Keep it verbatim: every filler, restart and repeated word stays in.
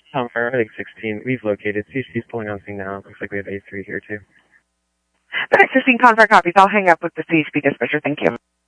Tom Fire, Headache sixteen. We've located. C H D's pulling on scene now. Looks like we have A three here, too. The next sixteen Confer copies. I'll hang up with the C H P dispatcher. Thank you.